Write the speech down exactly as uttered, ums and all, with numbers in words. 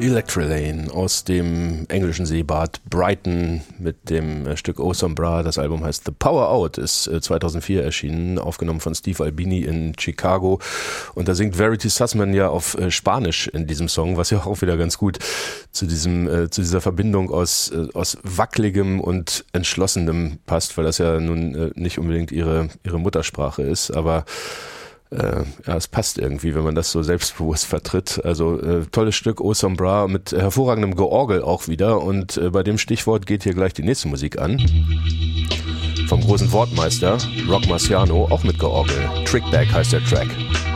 Electrelane aus dem englischen Seebad Brighton mit dem Stück Au Sombra. Das Album heißt The Power Out, ist zweitausendvier erschienen, aufgenommen von Steve Albini in Chicago. Und da singt Verity Sussman ja auf Spanisch in diesem Song, was ja auch wieder ganz gut zu diesem, äh, zu dieser Verbindung aus, äh, aus wackeligem und entschlossenem passt, weil das ja nun äh, nicht unbedingt ihre, ihre Muttersprache ist, aber Äh, ja, es passt irgendwie, wenn man das so selbstbewusst vertritt. Also äh, tolles Stück Au Sombra mit hervorragendem Georgel auch wieder. Und äh, bei dem Stichwort geht hier gleich die nächste Musik an. Vom großen Wortmeister Rock Marciano, auch mit Georgel. Trickback heißt der Track.